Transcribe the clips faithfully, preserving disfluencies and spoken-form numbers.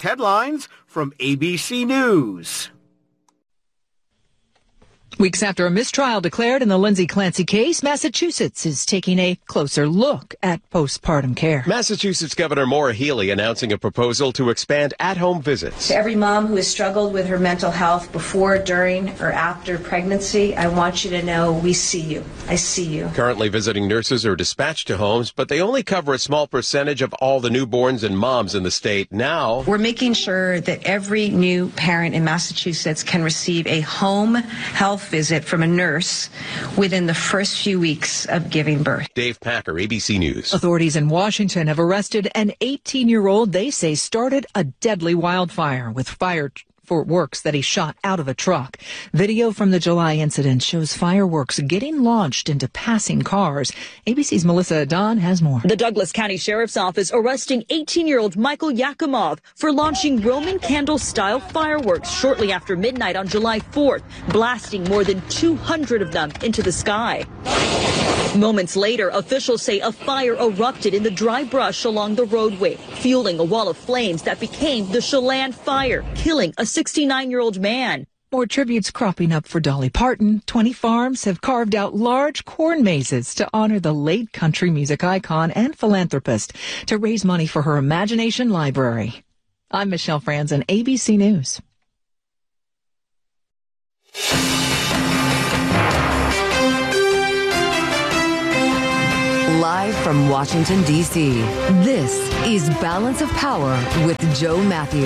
headlines from A B C News. Weeks after a mistrial declared in the Lindsay Clancy case, Massachusetts is taking a closer look at postpartum care. Massachusetts Governor Maura Healey announcing a proposal to expand at-home visits. To every mom who has struggled with her mental health before, during, or after pregnancy, I want you to know we see you. I see you. Currently, visiting nurses are dispatched to homes, but they only cover a small percentage of all the newborns and moms in the state. Now, we're making sure that every new parent in Massachusetts can receive a home health visit from a nurse within the first few weeks of giving birth. Dave Packer, A B C News. Authorities in Washington have arrested an eighteen-year-old they say started a deadly wildfire with fire fireworks that he shot out of a truck. Video from the July incident shows fireworks getting launched into passing cars. A B C's Melissa Don has more. The Douglas County Sheriff's Office arresting eighteen-year-old Michael Yakimov for launching Roman candle-style fireworks shortly after midnight on July fourth, blasting more than two hundred of them into the sky. Moments later, officials say a fire erupted in the dry brush along the roadway, fueling a wall of flames that became the Chelan Fire, killing a sixty-nine-year-old man. More tributes cropping up for Dolly Parton. twenty farms have carved out large corn mazes to honor the late country music icon and philanthropist to raise money for her Imagination Library. I'm Michelle Franzen, A B C News. Live from Washington, D C, this is Balance of Power with Joe Matthew.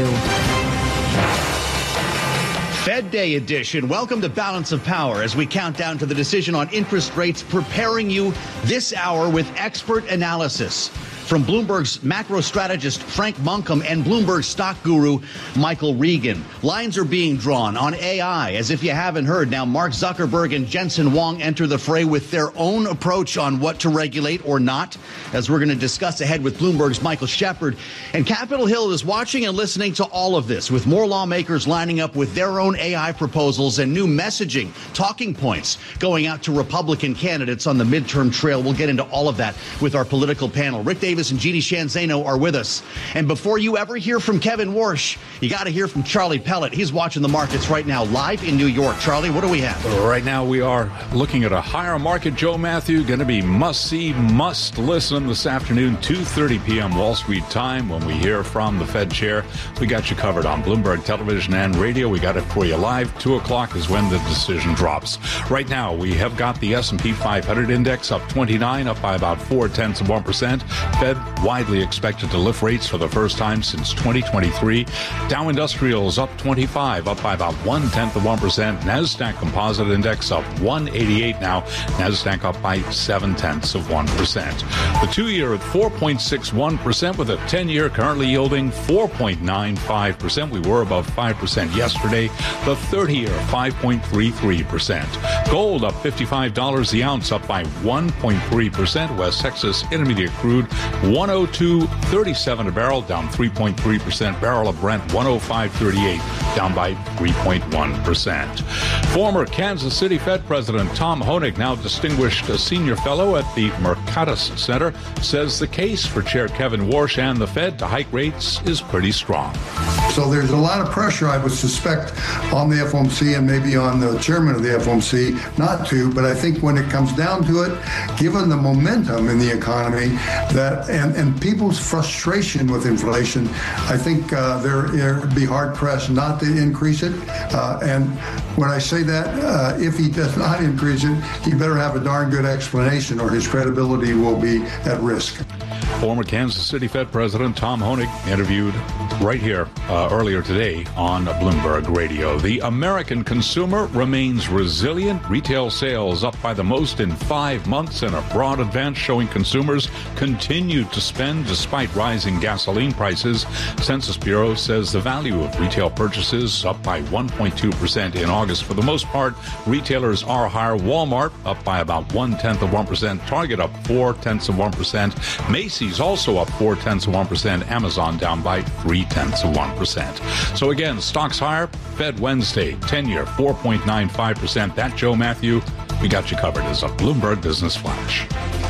Fed Day edition. Welcome to Balance of Power as we count down to the decision on interest rates, preparing you this hour with expert analysis from Bloomberg's macro strategist Frank Monkham and Bloomberg stock guru Michael Regan. Lines are being drawn on A I. As if you haven't heard, now Mark Zuckerberg and Jensen Huang enter the fray with their own approach on what to regulate or not, as we're going to discuss ahead with Bloomberg's Michael Shepard. And Capitol Hill is watching and listening to all of this, with more lawmakers lining up with their own A I proposals and new messaging, talking points going out to Republican candidates on the midterm trail. We'll get into all of that with our political panel. Rick Davis and Jeannie Shanzano are with us. And before you ever hear from Kevin Warsh, you got to hear from Charlie Pellet. He's watching the markets right now live in New York. Charlie, what do we have? Right now we are looking at a higher market. Joe Matthew going to be must-see, must-listen this afternoon, two thirty p.m. Wall Street time, when we hear from the Fed chair. We got you covered on Bloomberg Television and radio. We got it for you live. two o'clock is when the decision drops. Right now we have got the S and P five hundred index up twenty-nine, up by about four-tenths of one percent. Fed widely expected to lift rates for the first time since twenty twenty-three. Dow Industrials up twenty-five, up by about one-tenth of one percent. NASDAQ Composite Index up one eighty-eight now. NASDAQ up by seven-tenths of one percent. The two-year at four point six one percent, with a ten-year currently yielding four point nine five percent. We were above five percent yesterday. The thirty-year five point three three percent. Gold up fifty-five dollars the ounce, up by one point three percent. West Texas Intermediate crude one oh two thirty-seven a barrel, down three point three percent. Barrel of Brent one oh five thirty-eight, down by three point one percent. Former Kansas City Fed President Tom Honig, now distinguished senior fellow at the Mercatus Center, says the case for Chair Kevin Warsh and the Fed to hike rates is pretty strong. So there's a lot of pressure, I would suspect, on the F O M C and maybe on the chairman of the F O M C not to, but I think when it comes down to it, given the momentum in the economy that and, and people's frustration with inflation, I think uh, they're, they'd be hard-pressed not to increase it. Uh, and when I say that, uh, if he does not increase it, he better have a darn good explanation or his credibility will be at risk. Former Kansas City Fed President Tom Honig interviewed right here uh, earlier today on Bloomberg Radio. The American consumer remains resilient. Retail sales up by the most in five months in a broad advance, showing consumers continue to spend despite rising gasoline prices. Census Bureau says the value of retail purchases up by one point two percent in August. For the most part, retailers are higher. Walmart up by about one-tenth of one percent. Target up four-tenths of one percent. Macy's also up four-tenths of one percent. Amazon down by three-tenths of one percent. So again, stocks higher. Fed Wednesday, ten-year, four point nine five percent. That, Joe Matthew, we got you covered as a Bloomberg Business Flash.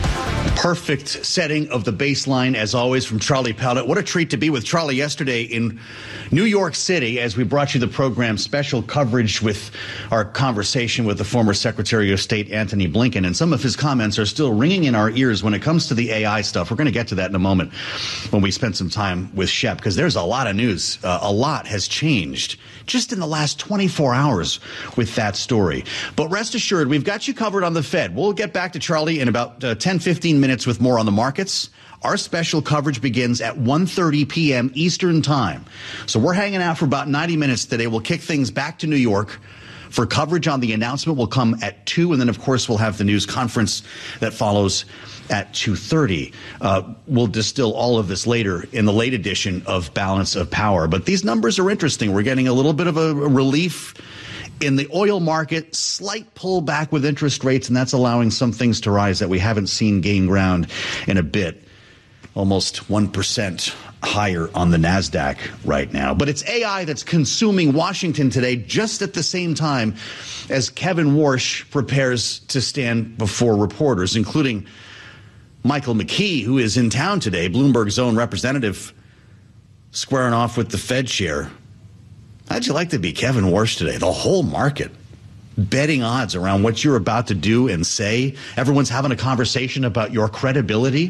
Perfect setting of the baseline, as always, from Charlie Pellet. What a treat to be with Charlie yesterday in New York City as we brought you the program special coverage with our conversation with the former Secretary of State, Antony Blinken. And some of his comments are still ringing in our ears when it comes to the A I stuff. We're going to get to that in a moment when we spend some time with Shep, because there's a lot of news. Uh, a lot has changed just in the last twenty-four hours with that story. But rest assured, we've got you covered on the Fed. We'll get back to Charlie in about uh, ten, fifteen minutes with more on the markets. Our special coverage begins at one thirty p.m. Eastern Time. So we're hanging out for about ninety minutes today. We'll kick things back to New York for coverage on the announcement. Will come at two, and then, of course, we'll have the news conference that follows at two thirty. Uh, we'll distill all of this later in the late edition of Balance of Power. But these numbers are interesting. We're getting a little bit of a relief in the oil market, slight pullback with interest rates, and that's allowing some things to rise that we haven't seen gain ground in a bit. Almost one percent higher on the NASDAQ right now. But it's A I that's consuming Washington today, just at the same time as Kevin Warsh prepares to stand before reporters, including Michael McKee, who is in town today, Bloomberg's own representative, squaring off with the Fed chair. How'd you like to be Kevin Warsh today? The whole market betting odds around what you're about to do and say. Everyone's having a conversation about your credibility.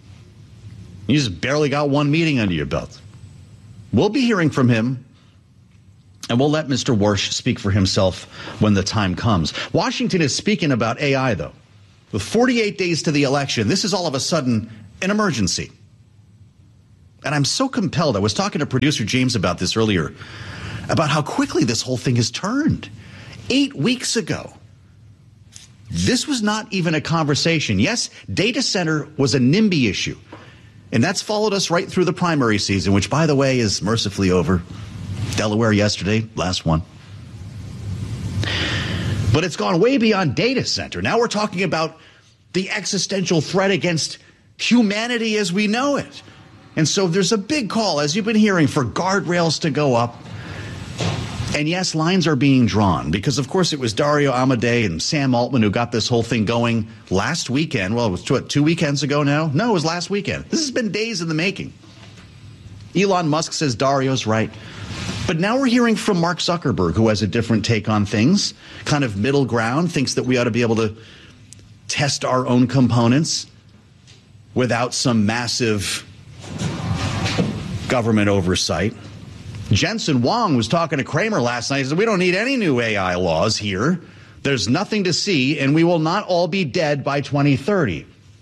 You just barely got one meeting under your belt. We'll be hearing from him, and we'll let Mister Warsh speak for himself when the time comes. Washington is speaking about A I, though. With forty-eight days to the election, this is all of a sudden an emergency. And I'm so compelled. I was talking to producer James about this earlier, about how quickly this whole thing has turned. Eight weeks ago, this was not even a conversation. Yes, data center was a NIMBY issue. And that's followed us right through the primary season, which, by the way, is mercifully over. Delaware yesterday, last one. But it's gone way beyond data center. Now we're talking about the existential threat against humanity as we know it. And so there's a big call, as you've been hearing, for guardrails to go up. And yes, lines are being drawn because, of course, it was Dario Amodei and Sam Altman who got this whole thing going last weekend. Well, it was what, two weekends ago now? No, it was last weekend. This has been days in the making. Elon Musk says Dario's right. But now we're hearing from Mark Zuckerberg, who has a different take on things, kind of middle ground, thinks that we ought to be able to test our own components without some massive government oversight. Jensen Huang was talking to Kramer last night. He said, we don't need any new A I laws here. There's nothing to see, and we will not all be dead by twenty thirty.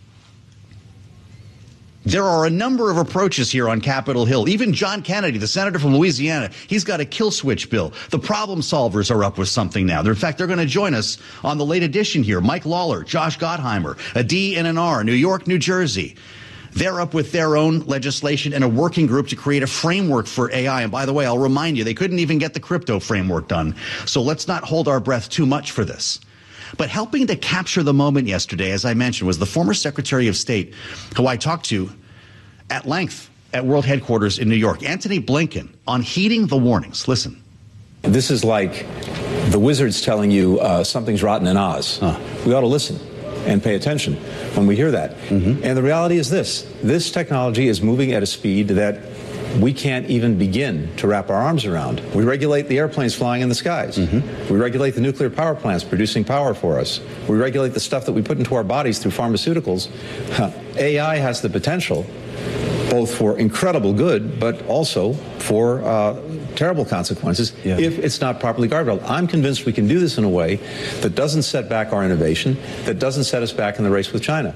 There are a number of approaches here on Capitol Hill. Even John Kennedy, the senator from Louisiana, he's got a kill switch bill. The problem solvers are up with something now. In fact, they're going to join us on the late edition here. Mike Lawler, Josh Gottheimer, a D and an R, New York, New Jersey. They're up with their own legislation and a working group to create a framework for A I. And by the way, I'll remind you, they couldn't even get the crypto framework done. So let's not hold our breath too much for this. But helping to capture the moment yesterday, as I mentioned, was the former Secretary of State, who I talked to at length at World Headquarters in New York, Antony Blinken, on heeding the warnings. Listen. This is like the wizards telling you uh, something's rotten in Oz. Huh. We ought to listen and pay attention when we hear that. Mm-hmm. And the reality is this. This technology is moving at a speed that we can't even begin to wrap our arms around. We regulate the airplanes flying in the skies. Mm-hmm. We regulate the nuclear power plants producing power for us. We regulate the stuff that we put into our bodies through pharmaceuticals. Huh. A I has the potential both for incredible good, but also for uh, terrible consequences yeah. if it's not properly guardrailed. I'm convinced we can do this in a way that doesn't set back our innovation, that doesn't set us back in the race with China.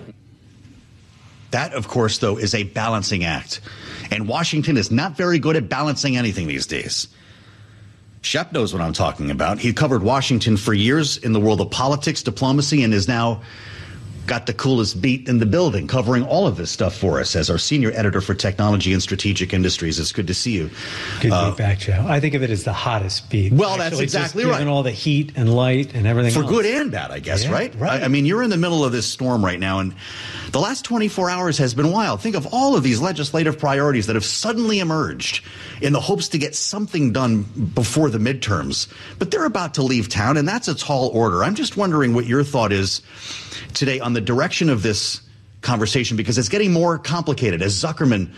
That, of course, though, is a balancing act. And Washington is not very good at balancing anything these days. Shep knows what I'm talking about. He covered Washington for years in the world of politics, diplomacy, and is now got the coolest beat in the building, covering all of this stuff for us as our senior editor for technology and strategic industries. It's good to see you. Good to uh, be back, Joe. I think of it as the hottest beat. Well, Actually, that's exactly just right. Given all the heat and light and everything for else. good and bad, I guess, yeah, right? Right. I, I mean, you're in the middle of this storm right now, and the last twenty-four hours has been wild. Think of all of these legislative priorities that have suddenly emerged in the hopes to get something done before the midterms. But they're about to leave town, and that's a tall order. I'm just wondering what your thought is today on the direction of this conversation because it's getting more complicated as Zuckerman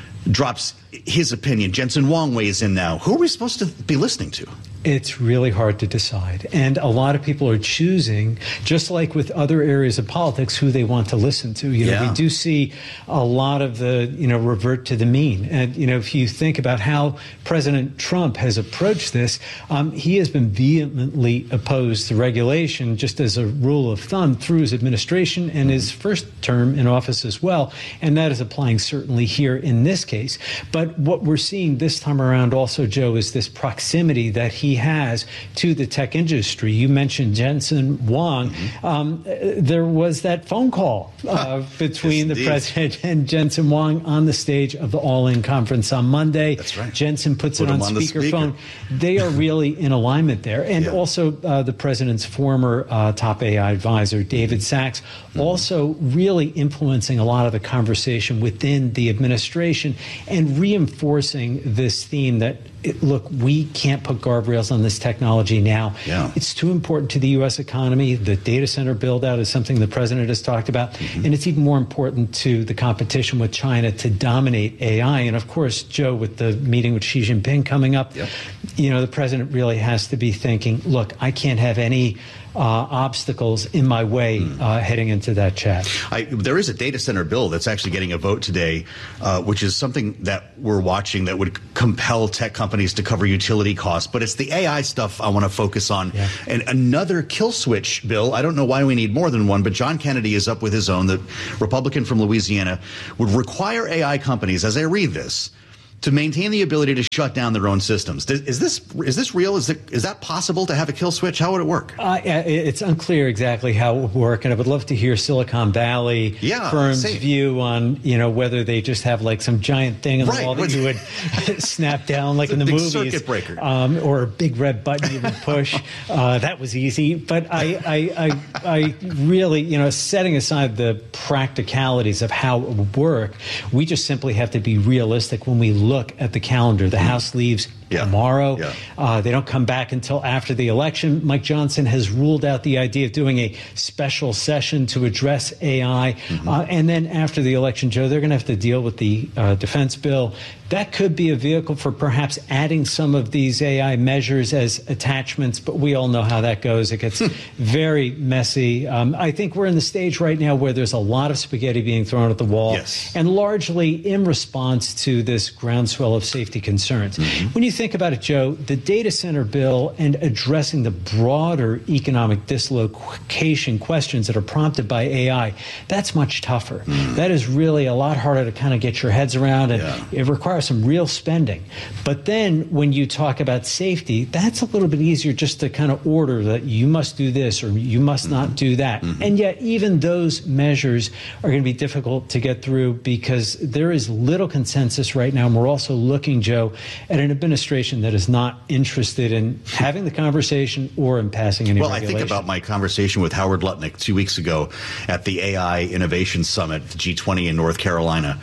drops his opinion. Jensen Huang weighs in now. Who are we supposed to be listening to? It's really hard to decide. And a lot of people are choosing, just like with other areas of politics, who they want to listen to. You know, Yeah. we do see a lot of the, you know, revert to the mean. And, you know, if you think about how President Trump has approached this, um, he has been vehemently opposed to regulation, just as a rule of thumb, through his administration and his first term in office as well. And that is applying certainly here in this case. But what we're seeing this time around also, Joe, is this proximity that he has to the tech industry. You mentioned Jensen Huang. Mm-hmm. Um, there was that phone call uh, between yes, the president and Jensen Huang on the stage of the All In conference on Monday. That's right. Jensen puts Put it on, on speakerphone. Speaker. They are really in alignment there. And yeah. also uh, the president's former uh, top A I advisor, David Sachs, mm-hmm. also really influencing a lot of the conversation within the administration and reinforcing this theme that, it, look, we can't put guardrails on this technology now. Yeah. It's too important to the U S economy. The data center build out is something the president has talked about. Mm-hmm. And it's even more important to the competition with China to dominate A I. And of course, Joe, with the meeting with Xi Jinping coming up, yep. you know, the president really has to be thinking, look, I can't have any Uh, obstacles in my way uh, heading into that chat. I, there is a data center bill that's actually getting a vote today, uh, which is something that we're watching that would compel tech companies to cover utility costs. But it's the A I stuff I want to focus on. Yeah. And another kill switch bill. I don't know why we need more than one, but John Kennedy is up with his own. The Republican from Louisiana would require A I companies, as I read this, to maintain the ability to shut down their own systems. Is this is this real? Is, it, is that possible to have a kill switch? How would it work? Uh, it's unclear exactly how it would work, and I would love to hear Silicon Valley yeah, firms' same. view on, you know, whether they just have like some giant thing on the right. wall that you would snap down like it's in the big movies. Circuit breaker. Um, or a big red button you would push. uh, that was easy. But I, I, I, I really, you know, setting aside the practicalities of how it would work, we just simply have to be realistic when we look at the calendar. The House leaves yeah. tomorrow. Yeah. Uh, they don't come back until after the election. Mike Johnson has ruled out the idea of doing a special session to address A I. Mm-hmm. Uh, and then after the election, Joe, they're going to have to deal with the uh, defense bill. That could be a vehicle for perhaps adding some of these A I measures as attachments, but we all know how that goes. It gets very messy. Um, I think we're in the stage right now where there's a lot of spaghetti being thrown at the wall, yes. and largely in response to this groundswell of safety concerns. Mm-hmm. When you think about it, Joe, the data center bill and addressing the broader economic dislocation questions that are prompted by A I, that's much tougher. Mm. That is really a lot harder to kind of get your heads around, and yeah. it requires some real spending. But then when you talk about safety, that's a little bit easier just to kind of order that you must do this or you must mm-hmm. not do that. Mm-hmm. And yet even those measures are going to be difficult to get through because there is little consensus right now. And we're also looking, Joe, at an administration that is not interested in having the conversation or in passing any well, regulation. I think about my conversation with Howard Lutnick two weeks ago at the A I Innovation Summit, the G twenty in North Carolina.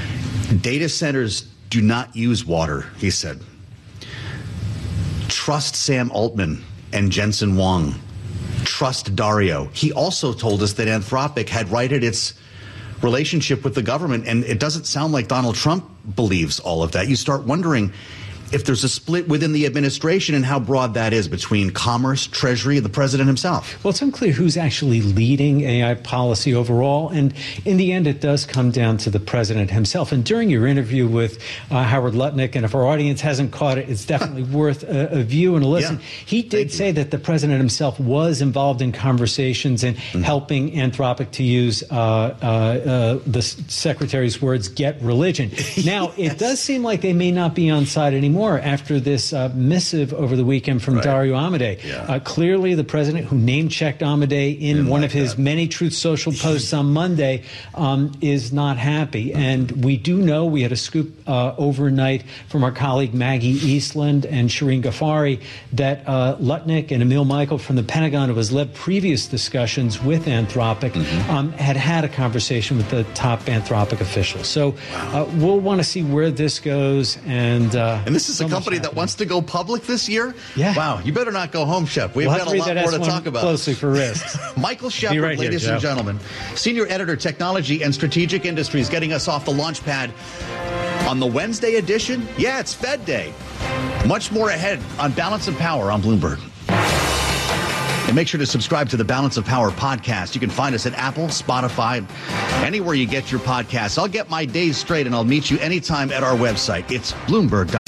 Data centers do not use water, he said. Trust Sam Altman and Jensen Huang. Trust Dario. He also told us that Anthropic had righted its relationship with the government, and it doesn't sound like Donald Trump believes all of that. You start wondering if there's a split within the administration and how broad that is between Commerce, Treasury, and the president himself. Well, it's unclear who's actually leading A I policy overall. And in the end, it does come down to the president himself. And during your interview with uh, Howard Lutnick, and if our audience hasn't caught it, it's definitely worth a, a view and a listen. Yeah. He did say that the president himself was involved in conversations and mm-hmm. helping Anthropic, to use uh, uh, uh, the secretary's words, get religion. Now, yes. it does seem like they may not be on side anymore after this uh, missive over the weekend from right. Dario Amodei. Yeah. Uh, clearly, the president, who name-checked Amodei in Didn't one like of his that. many Truth Social posts on Monday, um, is not happy. And we do know, we had a scoop uh, overnight from our colleague Maggie Eastland and Shireen Ghaffari, that uh, Lutnick and Emil Michael from the Pentagon, who has led previous discussions with Anthropic, mm-hmm. um, had had a conversation with the top Anthropic officials. So wow. uh, we'll want to see where this goes. And, uh, and this is So a much company that happening. wants to go public this year? Yeah. Wow, you better not go home, Chef. We've We'll got have a to lot read that more to S one talk about. closely for risks. Michael Shepard, right here, ladies Joe. and gentlemen, Senior Editor, Technology and Strategic Industries, getting us off the launch pad on the Wednesday edition. Yeah, it's Fed Day. Much more ahead on Balance of Power on Bloomberg. And make sure to subscribe to the Balance of Power podcast. You can find us at Apple, Spotify, anywhere you get your podcasts. I'll get my days straight, and I'll meet you anytime at our website. It's Bloomberg dot com.